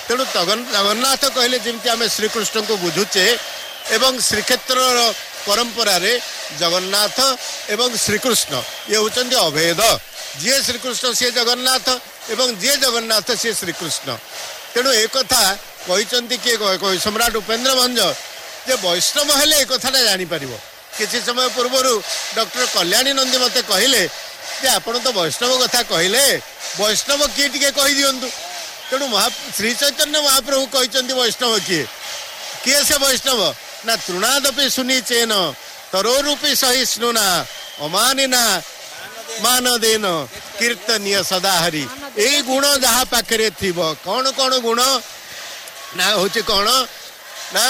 तेणु जगन्नाथ कहले जमी आम श्रीकृष्ण को बुझुचे एवं श्रीक्षेत्र परंपरा रे जगन्नाथ एवं श्रीकृष्ण ये होचंदी अभेद जी श्रीकृष्ण सी जगन्नाथ एवं जी जगन्नाथ सी श्रीकृष्ण तेणु एक कथा कहते किए सम्राट उपेन्द्र भंज जे वैष्णव हेले एक कथाटा जापर किसी समय पूर्व डॉक्टर कल्याणी नंदी मते कहले जे आपण तो वैष्णव कथा कहले वैष्णव किए टिके कहि दियंतु तेणु श्री चैतन्य महाप्रभु कहते वैष्णव किए किए से वैष्णव ना तृणादपि सुनी चेन तरोरूपी सहिष्णुना अमानिना मान देन कीर्तनीय सदा हरि ए गुण जहाँ पाखे थी कौन कौन गुण ना हूँ कौन ना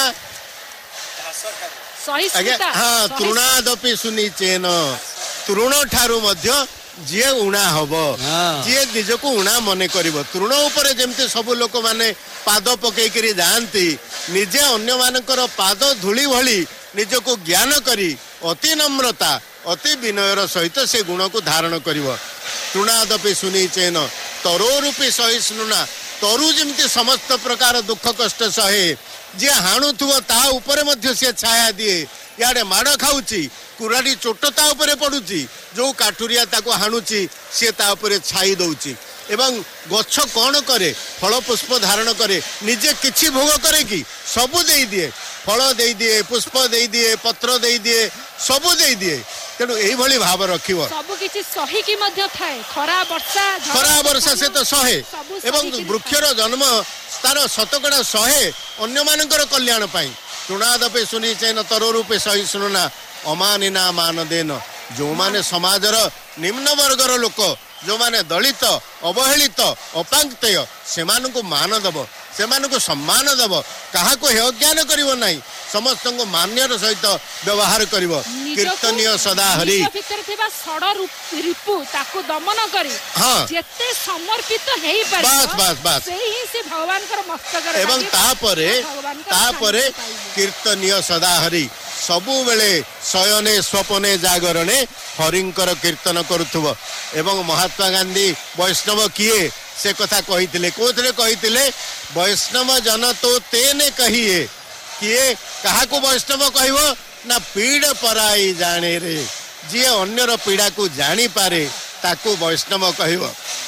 हाँ तृणादपि सुनी चेन तृण ठारू मध्य जी उणा हम जी निज को उणा मन कर तृण उपर जमती सब लोक माने पाद पकईकरी जाती निजे अन्य मानकर पाद धूली भली निज को ज्ञान करी अति नम्रता अति विनयर सहित से गुण को धारण कर तृणादपि सुनी चेन तरोरूपी सहिष्णुना तरु जमती समस्त प्रकार दुख कष्ट सहे जी हाणुथुव ता उपरे मध्य से छाया दिए याडे माड़ खाऊची कुराड़ी चोट ता उपरे पड़ुची जो काठुरिया ताको हाणुची सी ता उपरे छाई दउची एवं गछ कौन करे फल पुष्प धारण करे निजे किछि भोग करे कि सबु दे दिए फल दे दिए पुष्प दे दिए पत्र दे दिए सबु दे दिए तेणु यही भाव रखिव सबु किछि सही की मध्य थाए खरा वर्षा से तो सहे एवं वृक्षर जन्म तार शतकड़ा सहे अन्य मानकर कल्याण पाई तृणादपि सुनी चैन तरोरूपे सहिष्णुना अमानिना मान देन जो माने समाजर निम्न वर्गर लोक जो माने दलित अवहेलित अपांक्तेय से मान दब से सम्मान दब क्या हेय ज्ञान करिवो नहीं समस्त को मान्यर सहित व्यवहार करिवो कीर्तनीय सदा हरि भीतर थिबा सड रिपु ताको दमन करी हां जेते समर्पित हेई पारे बस सेही से भगवान कर मस्तक रे एवं तापरे कीर्तनीय सदा हरि सबु बेले शयने स्वपने जागरणे हरिंकर कीर्तन करुथुव एवं महात्मा गांधी वैष्णव किए से कथा कहिथिले कोथले कहिथिले वैष्णव जन तो तेने कहिए किए कहा को वैष्णव कहबो ना पीड़ पराई जाने रे जी अन्यर पीड़ा को जानी पारे ताको वैष्णव कहबो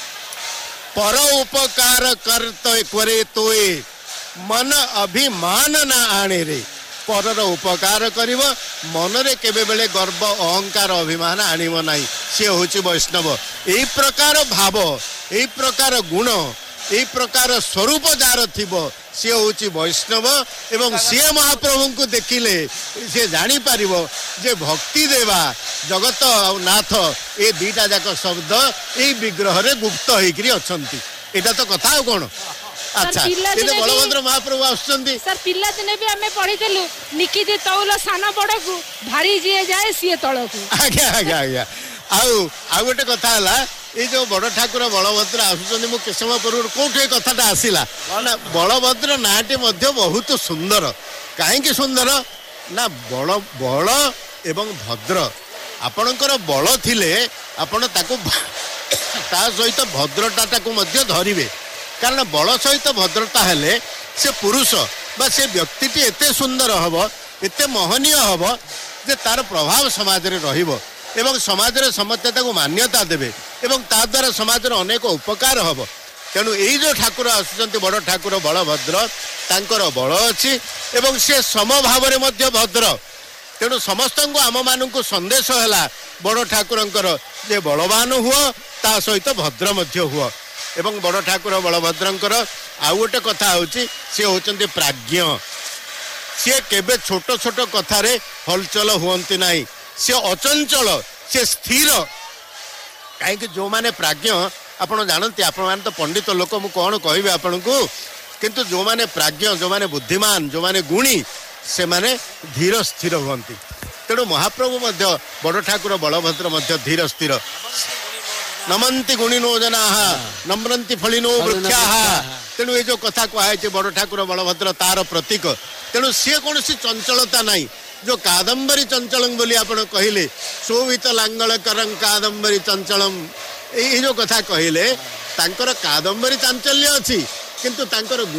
पर उपकार करते करे तोए मन अभिमान ना आने रे परर उपकार करिव मन रे केबे बेले गर्व अहंकार अभिमान आनिव नाही से होची वैष्णव एई प्रकार भाव एई प्रकार गुण एई प्रकार स्वरूप जार थिबो से होची वैष्णव एवं से महाप्रभु को देखिले से जानी पारिबो जे भक्ति देवा जगत नाथ ए दीटा जाक शब्द एई विग्रह रे गुप्त होइकरी अछंती एटा तो कथा हो कोन अच्छा बलभद्र महाप्रभु आसुचंदी सर पिल्ला दिने भी हमें पढ़िथिलु निकी जे तौल सान बड़ को भारी जे जाए सी तळ को आज्ञा आउ गोटे कथा हला ये जो बड़ ठाकुर बलभद्र आसुचंदी मु के समय पूर्व कोठे कथाटा आसिला ना बलभद्र नाटी मध्य बहुत सुंदर काहेकि सुंदर ना बल एवं भद्र आपणकर बल थिले आपण ताको ता सहित भद्रता को मध्य धरिबे कारण बल सहित भद्रता हेले से पुरुष बा से व्यक्ति एते सुंदर हब एते महनीय हब जे तार प्रभाव समाज रे रहिबो एवं समाज रे समस्ते ताको मान्यता देबे एवं ता द्वारा समाज रे अनेक उपकार हब तेणु एई जो ठाकुर आसुचंती बड़ ठाकुर बलभद्र तांकर बल अछि एवं से समभाव रे मध्य भद्र तेणु समस्त को आम मानू संदेश है बड़ ठाकुरंकर जे बलवान हुआ ता सहित भद्र मध्य हुआ एवं बड़ ठाकुर बलभद्रंकर आउ गोटे कथा होची से होचंती प्राज्ञ सी केबे छोट छोट कथार हलचल हुअंती नहीं सी अचंचल सी स्थिर कहीं जो माने प्राज्ञ आपण जानती आपण माने तो पंडित लोक मु कौन कहबे आपण को किंतु जो माने प्राज्ञ जो माने बुद्धिमान जो माने गुणी से माने धीर स्थिर हुअंती तेणु महाप्रभु मध्य बड़ ठाकुर बलभद्र मध्य धीर स्थिर नमंती गुणिनो जना नम्रंती फलिनो वृक्षा तेणु ये जो कथा कहुए बड़ ठाकुर बलभद्र तार प्रतीक तेणु सी कौन चंचलता नहीं जो कादम्बरी चंचलम बोली आप कहले शोभित लांगल करं कादम्बरी चंचलम ये जो कथा कहले तांकर कादम्बरी चांचल्य अच्छी किंतु तांकर